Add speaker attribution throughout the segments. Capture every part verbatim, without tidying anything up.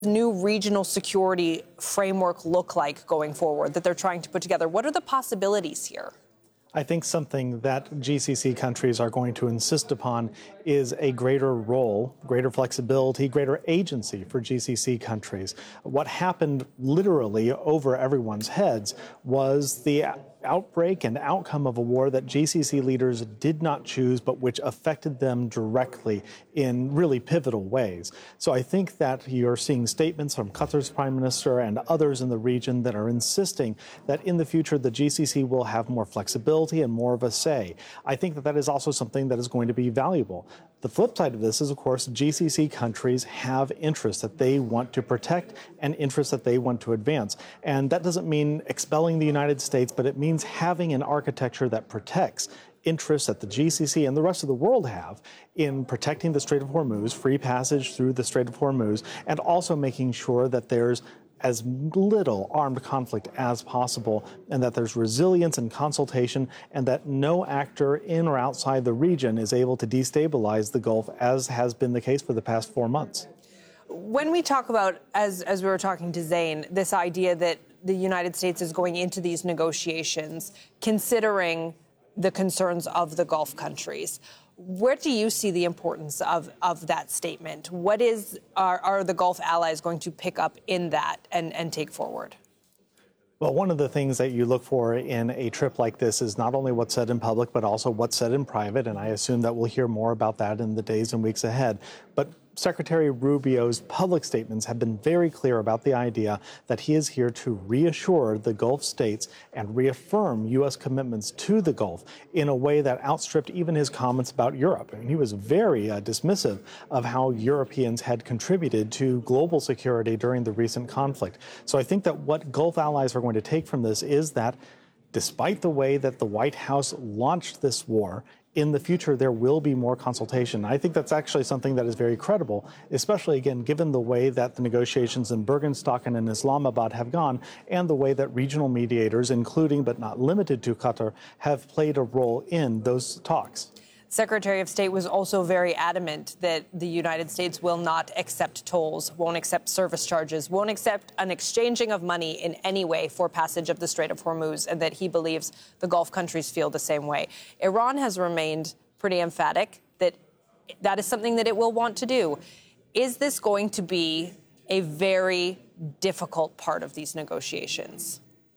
Speaker 1: new regional security framework look like going forward that they're trying to put together? What are the possibilities here?
Speaker 2: I think something that G C C countries are going to insist upon is a greater role, greater flexibility, greater agency for G C C countries. What happened literally over everyone's heads was the outbreak and outcome of a war that G C C leaders did not choose, but which affected them directly in really pivotal ways. So I think that you're seeing statements from Qatar's prime minister and others in the region that are insisting that in the future the G C C will have more flexibility and more of a say. I think that that is also something that is going to be valuable. The flip side of this is, of course, G C C countries have interests that they want to protect and interests that they want to advance. And that doesn't mean expelling the United States, but it means having an architecture that protects interests that the G C C and the rest of the world have in protecting the Strait of Hormuz, free passage through the Strait of Hormuz, and also making sure that there's as little armed conflict as possible, and that there's resilience and consultation, and that no actor in or outside the region is able to destabilize the Gulf, as has been the case for the past four months.
Speaker 1: When we talk about, as, as we were talking to Zain, this idea that the United States is going into these negotiations considering the concerns of the Gulf countries, where do you see the importance of, of that statement? What is are, are the Gulf allies going to pick up in that and, and take forward?
Speaker 2: Well, one of the things that you look for in a trip like this is not only what's said in public, but also what's said in private. And I assume that we'll hear more about that in the days and weeks ahead. But Secretary Rubio's public statements have been very clear about the idea that he is here to reassure the Gulf states and reaffirm U S commitments to the Gulf in a way that outstripped even his comments about Europe. I mean, he was very uh, dismissive of how Europeans had contributed to global security during the recent conflict. So I think that what Gulf allies are going to take from this is that despite the way that the White House launched this war, in the future, there will be more consultation. I think that's actually something that is very credible, especially, again, given the way that the negotiations in Bergenstock and in Islamabad have gone, and the way that regional mediators, including but not limited to Qatar, have played a role in those talks.
Speaker 1: Secretary of State was also very adamant that the United States will not accept tolls, won't accept service charges, won't accept an exchanging of money in any way for passage of the Strait of Hormuz, and that he believes the Gulf countries feel the same way. Iran has remained pretty emphatic that that is something that it will want to do. Is this going to be a very difficult part of these negotiations?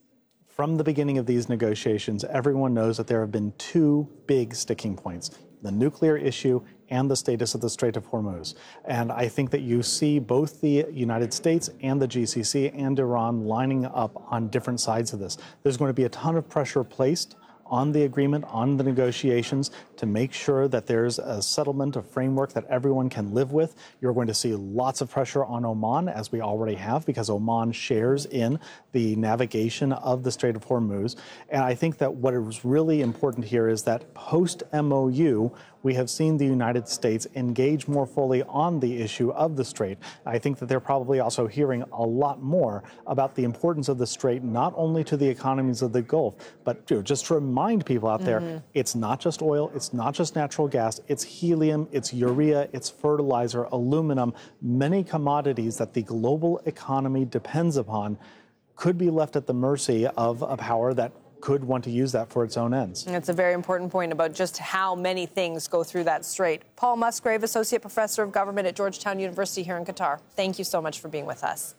Speaker 2: From the beginning of these negotiations, everyone knows that there have been two big sticking points: the nuclear issue and the status of the Strait of Hormuz. And I think that you see both the United States and the G C C and Iran lining up on different sides of this. There's going to be a ton of pressure placed on the agreement, on the negotiations, to make sure that there's a settlement, a framework that everyone can live with. You're going to see lots of pressure on Oman, as we already have, because Oman shares in the navigation of the Strait of Hormuz. And I think that what is really important here is that post-M O U, we have seen the United States engage more fully on the issue of the Strait. I think that they're probably also hearing a lot more about the importance of the Strait, not only to the economies of the Gulf, but you know, just to remind people out there, mm-hmm. it's not just oil, it's not just natural gas, it's helium, it's urea, it's fertilizer, aluminum, many commodities that the global economy depends upon could be left at the mercy of a power that could want to use that for its own ends.
Speaker 1: That's a very important point about just how many things go through that strait. Paul Musgrave, Associate Professor of Government at Georgetown University here in Qatar. Thank you so much for being with us.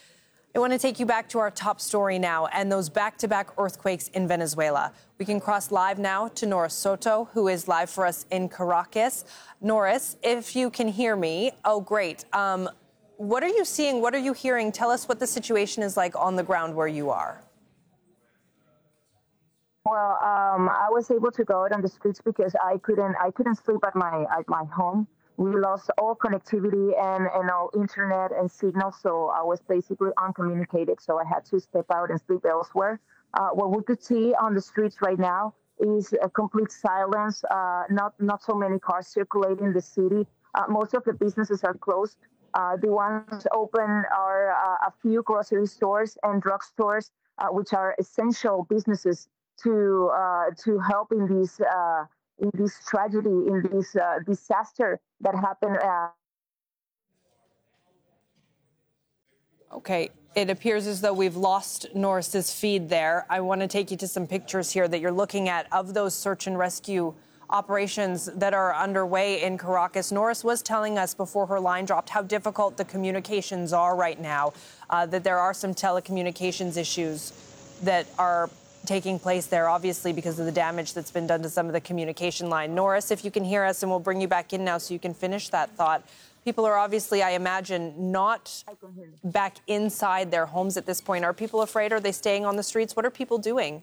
Speaker 1: I want to take you back to our top story now and those back-to-back earthquakes in Venezuela. We can cross live now to Norris Soto, who is live for us in Caracas. Norris, if you can hear me, oh, great. Um, what are you seeing? What are you hearing? Tell us what the situation is like on the ground where you are.
Speaker 3: Well, um, I was able to go out on the streets because I couldn't. I couldn't sleep at my at my home. We lost all connectivity and, and all internet and signal, so I was basically uncommunicated. So I had to step out and sleep elsewhere. Uh, what we could see on the streets right now is a complete silence. Uh, not not so many cars circulating in the city. Uh, most of the businesses are closed. Uh, the ones open are uh, a few grocery stores and drugstores, uh, which are essential businesses to uh, to help in this uh, in this tragedy, in this uh, disaster that happened. Uh,
Speaker 1: Okay, it appears as though we've lost Norris's feed there. I want to take you to some pictures here that you're looking at of those search and rescue operations that are underway in Caracas. Norris was telling us before her line dropped how difficult the communications are right now, uh, that there are some telecommunications issues that are taking place there, obviously, because of the damage that's been done to some of the communication line. Norris, if you can hear us, and we'll bring you back in now so you can finish that thought. People are obviously, I imagine, not back inside their homes at this point. Are people afraid? Are they staying on the streets? What are people doing?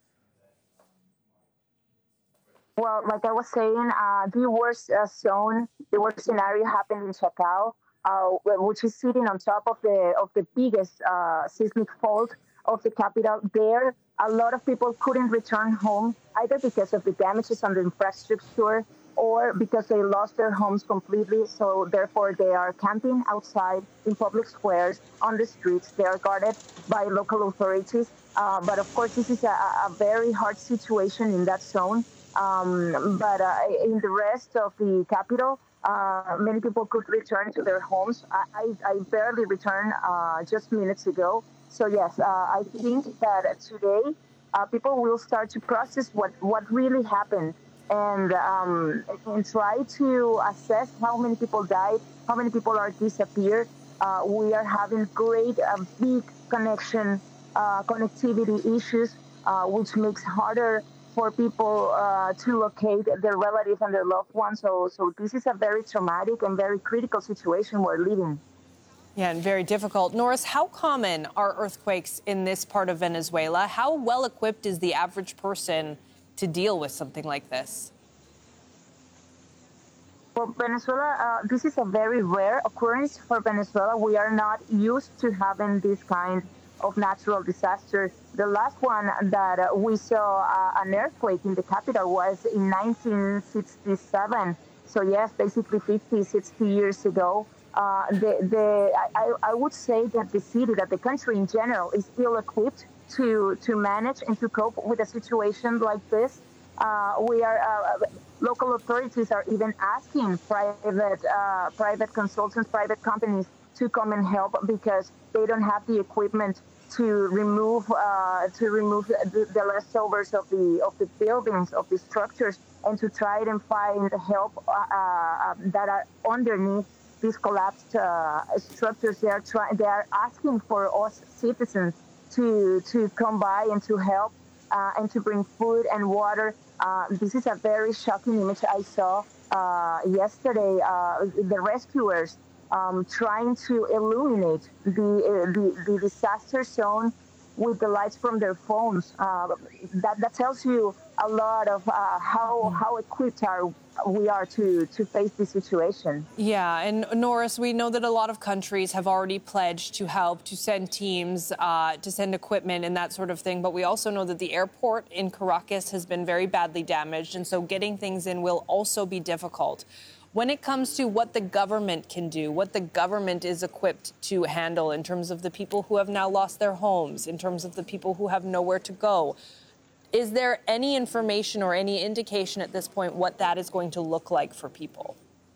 Speaker 3: Well, like I was saying, uh, the worst uh, zone, the worst scenario happened in Chacao, uh, which is sitting on top of the of the biggest uh, seismic fault of the capital. There, a lot of people couldn't return home, either because of the damages on the infrastructure or because they lost their homes completely. So therefore, they are camping outside in public squares, on the streets. They are guarded by local authorities. Uh, but of course, this is a, a very hard situation in that zone. Um, but uh, in the rest of the capital, uh, many people could return to their homes. I, I, I barely returned uh, just minutes ago. So yes, uh, I think that today uh, people will start to process what, what really happened and, um, and try to assess how many people died, how many people are disappeared. Uh, we are having great, uh, big connection, uh, connectivity issues, uh, which makes harder for people uh, to locate their relatives and their loved ones. So, so this is a very traumatic and very critical situation we're living.
Speaker 1: Yeah, and very difficult. Norris, how common are earthquakes in this part of Venezuela? How well equipped is the average person to deal with something like this?
Speaker 3: For Venezuela, uh, this is a very rare occurrence for Venezuela. We are not used to having this kind of natural disaster. The last one that uh, we saw uh, an earthquake in the capital was in nineteen sixty-seven. So yes, basically fifty, sixty years ago. Uh, the, the, I, I would say that the city, that the country in general is ill equipped to, to manage and to cope with a situation like this. Uh, we are, uh, local authorities are even asking private, uh, private consultants, private companies to come and help because they don't have the equipment to remove uh, to remove the, the leftovers of the of the buildings, of the structures, and to try and find help uh, uh, that are underneath these collapsed uh, structures. They are trying. They are asking for us citizens to to come by and to help uh, and to bring food and water. Uh, this is a very shocking image I saw uh, yesterday. Uh, the rescuers Um, trying to illuminate the, uh, the the disaster zone with the lights from their phones. Uh, that that tells you a lot of uh, how how equipped are we are to to face this situation.
Speaker 1: Yeah, and Norris, we know that a lot of countries have already pledged to help, to send teams, uh, to send equipment and that sort of thing. But we also know that the airport in Caracas has been very badly damaged, and so getting things in will also be difficult. When it comes to what the government can do, what the government is equipped to handle in terms of the people who have now lost their homes, in terms of the people who have nowhere to go, is there any information or any indication at this point what that is going to look like for people?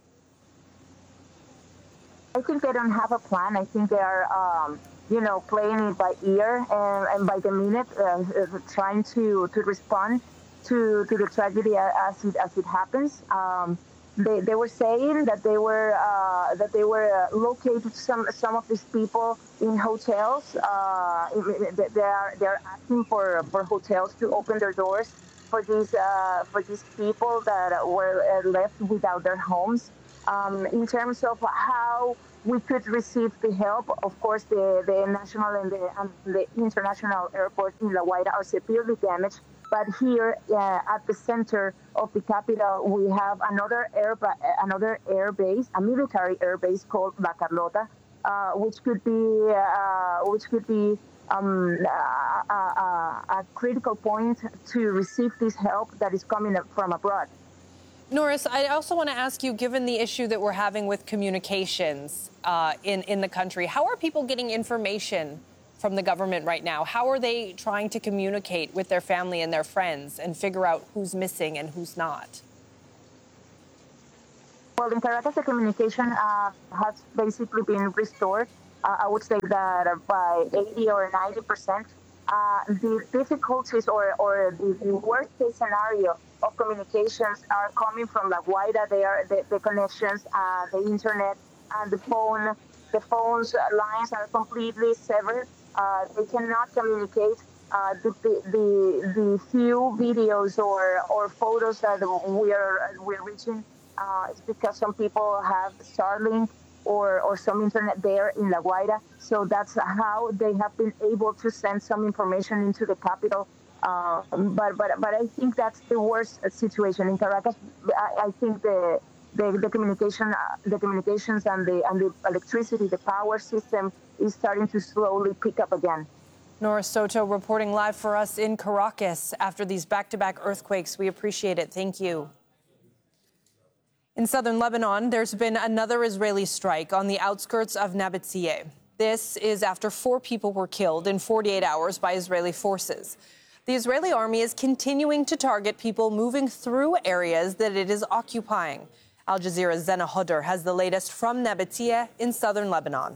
Speaker 3: I think they don't have a plan. I think they are, um, you know, playing it by ear and, and by the minute, uh, trying to, to respond to, to the tragedy as it, as it happens. Um, They, they were saying that they were uh, that they were uh, located some some of these people in hotels. Uh, they are they are asking for for hotels to open their doors for these uh, for these people that were left without their homes. Um, in terms of how we could receive the help, of course, the the national and the, and the international airports in La Guaira are severely damaged. But here uh, at the center of the capital, we have another air another air base, a military air base called La Carlota, uh, which could be uh, which could be um, a, a, a critical point to receive this help that is coming from abroad.
Speaker 1: Norris, I also want to ask you, given the issue that we're having with communications uh, in in the country, how are people getting information from the government right now? How are they trying to communicate with their family and their friends and figure out who's missing and who's not?
Speaker 3: Well, in Caracas, the communication uh, has basically been restored. uh, I would say that by eighty or ninety percent, uh, the difficulties or, or the, the worst case scenario of communications are coming from La Guaira. They are the, the connections, uh, the internet, and the phone. The phone's lines are completely severed. Uh, they cannot communicate. Uh, the, the the few videos or, or photos that we are we're reaching uh, is because some people have Starlink or, or some internet there in La Guaira. So that's how they have been able to send some information into the capital. Uh, but but but I think that's the worst situation in Caracas. I, I think the the, the communication uh, the communications and the and the electricity, the power system is starting to slowly pick up again.
Speaker 1: Nora Soto reporting live for us in Caracas after these back-to-back earthquakes. We appreciate it. Thank you. In southern Lebanon, there's been another Israeli strike on the outskirts of Nabatea. This is after four people were killed in forty-eight hours by Israeli forces. The Israeli army is continuing to target people moving through areas that it is occupying. Al Jazeera's Zena Hodder has the latest from Nabatea in southern Lebanon.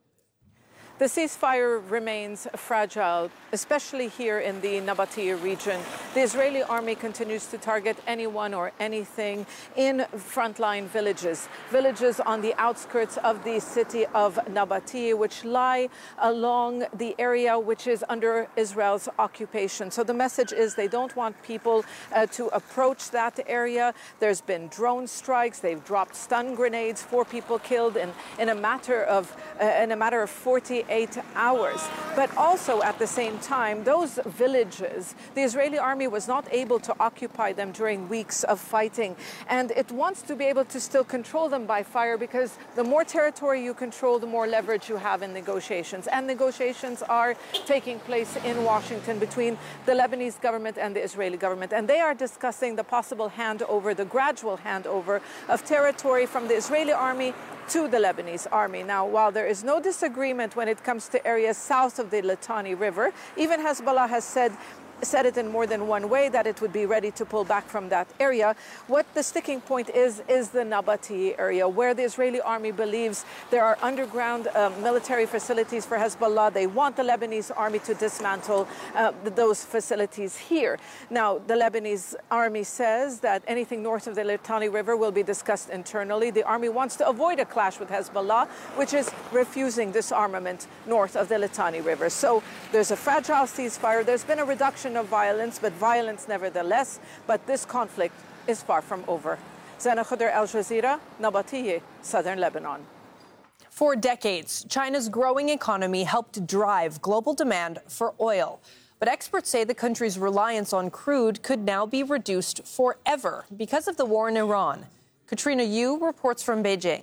Speaker 4: The ceasefire remains fragile, especially here in the Nabatea region. The Israeli army continues to target anyone or anything in frontline villages, villages on the outskirts of the city of Nabatea, which lie along the area which is under Israel's occupation. So the message is they don't want people uh, to approach that area. There's been drone strikes. They've dropped stun grenades. Four people killed in, in a matter of uh, in a matter of forty-eight hours. But also at the same time, those villages, the Israeli army was not able to occupy them during weeks of fighting. And it wants to be able to still control them by fire, because the more territory you control, the more leverage you have in negotiations. And negotiations are taking place in Washington between the Lebanese government and the Israeli government. And they are discussing the possible handover, the gradual handover of territory from the Israeli army to the Lebanese army. Now, while there is no disagreement when it comes to areas south of the Litani River, even Hezbollah has said said it in more than one way that it would be ready to pull back from that area. What the sticking point is, is the Nabatea area, where the Israeli army believes there are underground uh, military facilities for Hezbollah. They want the Lebanese army to dismantle uh, those facilities here. Now, the Lebanese army says that anything north of the Litani River will be discussed internally. The army wants to avoid a clash with Hezbollah, which is refusing disarmament north of the Litani River. So there's a fragile ceasefire. There's been a reduction of violence, but violence nevertheless. But this conflict is far from over. Zena Hodder, Al Jazeera, Nabatea, southern Lebanon.
Speaker 1: For decades, China's growing economy helped drive global demand for oil. But experts say the country's reliance on crude could now be reduced forever because of the war in Iran. Katrina Yu reports from Beijing.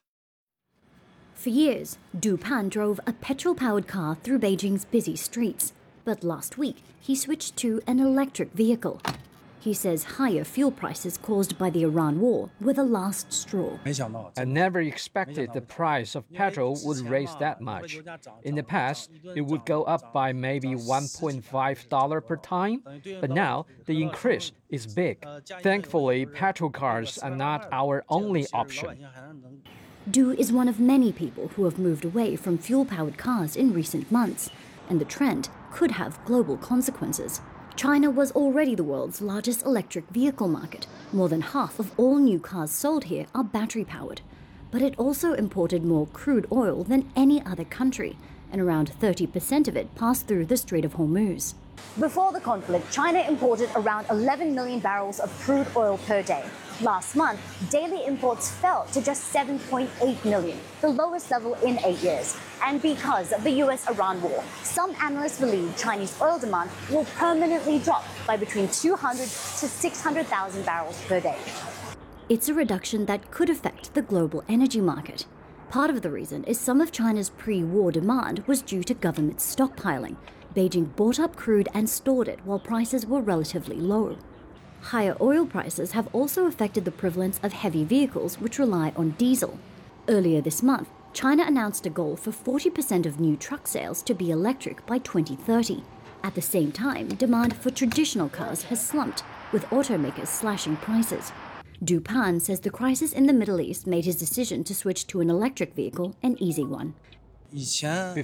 Speaker 5: For years, Du Pan drove a petrol-powered car through Beijing's busy streets. But last week, he switched to an electric vehicle. He says higher fuel prices caused by the Iran war were the last straw.
Speaker 6: I never expected the price of petrol would raise that much. In the past, it would go up by maybe one point five dollars per time, but now the increase is big. Thankfully, petrol cars are not our only option.
Speaker 5: Du is one of many people who have moved away from fuel-powered cars in recent months, and the trend could have global consequences. China was already the world's largest electric vehicle market. More than half of all new cars sold here are battery-powered. But it also imported more crude oil than any other country, and around thirty percent of it passed through the Strait of Hormuz.
Speaker 7: Before the conflict, China imported around eleven million barrels of crude oil per day. Last month, daily imports fell to just seven point eight million, the lowest level in eight years. And because of the U S Iran war, some analysts believe Chinese oil demand will permanently drop by between two hundred to six hundred thousand barrels per day.
Speaker 5: It's a reduction that could affect the global energy market. Part of the reason is some of China's pre-war demand was due to government stockpiling. Beijing bought up crude and stored it while prices were relatively low. Higher oil prices have also affected the prevalence of heavy vehicles which rely on diesel. Earlier this month, China announced a goal for forty percent of new truck sales to be electric by twenty thirty. At the same time, demand for traditional cars has slumped, with automakers slashing prices. Du Pan says the crisis in the Middle East made his decision to switch to an electric vehicle an easy one.